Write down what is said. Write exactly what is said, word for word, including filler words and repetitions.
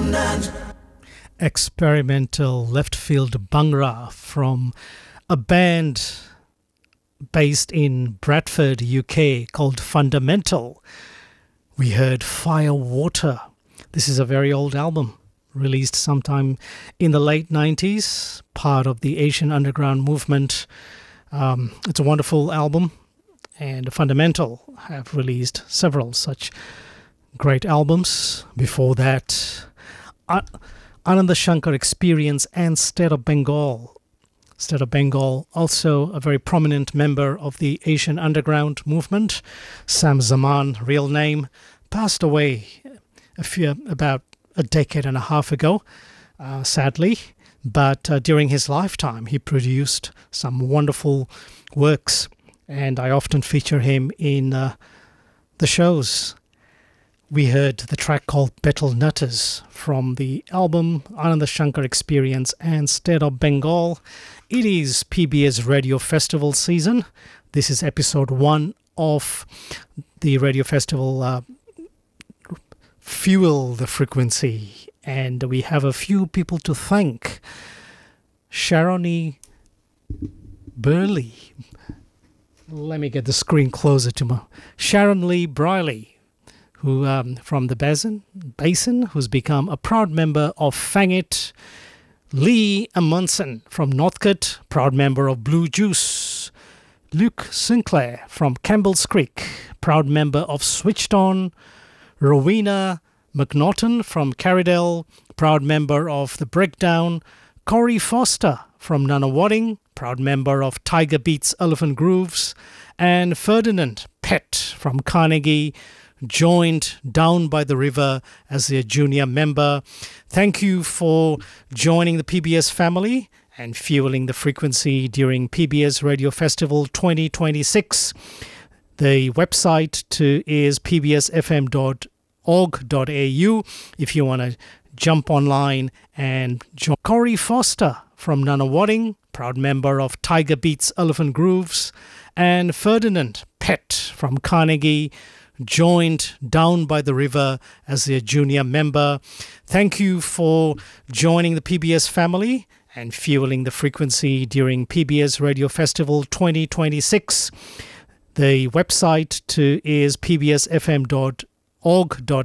Experimental left field Bhangra from a band based in Bradford, U K called Fundamental. We heard Fire Water. This is a very old album, released sometime in the late nineties, part of the Asian Underground movement. Um, it's a wonderful album, and Fundamental have released several such great albums. Before that, uh, Ananda Shankar Experience and State of Bengal. State of Bengal, also a very prominent member of the Asian Underground movement. Sam Zaman, real name, passed away a few, about a decade and a half ago, uh, sadly. But uh, during his lifetime, he produced some wonderful works, and I often feature him in uh, the shows. We heard the track called Betel Nutters from the album Ananda Shankar Experience and State of Bengal. It is P B S Radio Festival season. This is episode one of the Radio Festival uh, Fuel the Frequency. And we have a few people to thank. Sharoni Burley. Let me get the screen closer to my... Sharon Lee Briley, who um, from the Basin, Basin, who's become a proud member of Fangit. Lee Amundsen from Northcote, proud member of Blue Juice. Luke Sinclair from Campbell's Creek, proud member of Switched On. Rowena McNaughton from Carridale, proud member of The Breakdown. Corey Foster from Nunawading, proud member of Tiger Beats Elephant Grooves. And Ferdinand Pett from Carnegie, joined Down by the River as their junior member. Thank you for joining the P B S family and fueling the frequency during P B S Radio Festival twenty twenty-six. The website to is p b s f m dot org dot a u if you want to jump online and join. Corey Foster from Nunawading, proud member of Tiger Beats Elephant Grooves. And Ferdinand Pett from Carnegie, joined Down by the River as their junior member. Thank you for joining the P B S family and fueling the frequency during P B S Radio Festival twenty twenty-six. The website to is p b s f m dot org dot